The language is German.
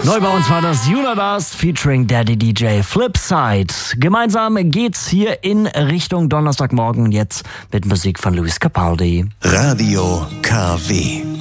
Neu bei uns war das Universe featuring Daddy DJ Flipside. Gemeinsam geht's hier in Richtung Donnerstagmorgen jetzt mit Musik von Luis Capaldi. Radio KW.